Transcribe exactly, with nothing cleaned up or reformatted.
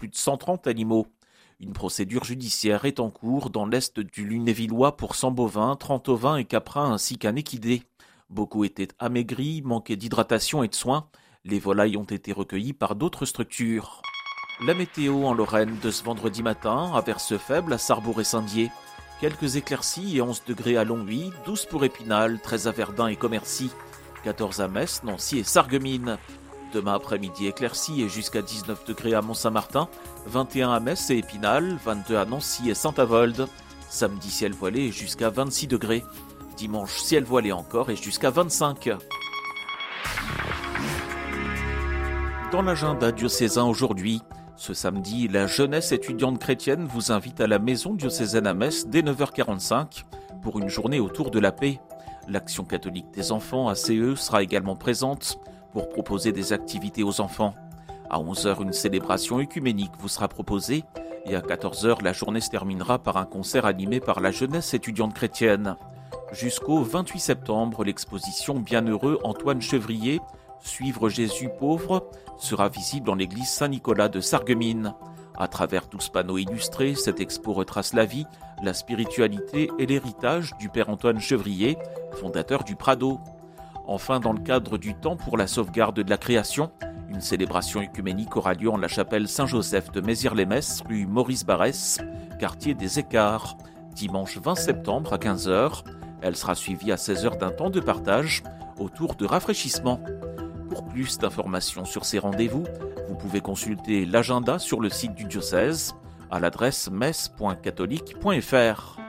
plus de cent trente animaux. Une procédure judiciaire est en cours dans l'est du Lunévillois pour cent bovins, trente ovins et caprins ainsi qu'un équidé. Beaucoup étaient amaigris, manquaient d'hydratation et de soins. Les volailles ont été recueillies par d'autres structures. La météo en Lorraine de ce vendredi matin, averses faibles à Sarrebourg et Saint-Dié. Quelques éclaircies et onze degrés à Longwy, douze pour Épinal, treize à Verdun et Commercy, quatorze à Metz, Nancy et Sarreguemines. Demain après-midi éclaircies et jusqu'à dix-neuf degrés à Mont-Saint-Martin, vingt et un à Metz et Épinal, vingt-deux à Nancy et Saint-Avold. Samedi ciel voilé et jusqu'à vingt-six degrés. Dimanche ciel voilé encore et jusqu'à vingt-cinq. Dans l'agenda diocésain aujourd'hui, ce samedi, la jeunesse étudiante chrétienne vous invite à la maison diocésaine à Metz dès neuf heures quarante-cinq pour une journée autour de la paix. L'Action catholique des enfants, A C E, sera également présente pour proposer des activités aux enfants. À onze heures, une célébration œcuménique vous sera proposée et à quatorze heures, la journée se terminera par un concert animé par la jeunesse étudiante chrétienne. Jusqu'au vingt-huit septembre, l'exposition Bienheureux Antoine Chevrier, Suivre Jésus pauvre, sera visible dans l'église Saint-Nicolas de Sarreguemines. À travers douze panneaux illustrés, cette expo retrace la vie, la spiritualité et l'héritage du père Antoine Chevrier, fondateur du Prado. Enfin, dans le cadre du temps pour la sauvegarde de la création, une célébration œcuménique aura lieu en la chapelle Saint-Joseph de Mézières-les-Messes, rue Maurice Barrès, quartier des Écarts, dimanche vingt septembre à quinze heures. Elle sera suivie à seize heures d'un temps de partage autour de rafraîchissement. Pour plus d'informations sur ces rendez-vous, vous pouvez consulter l'agenda sur le site du diocèse à l'adresse messe point catholique point f r.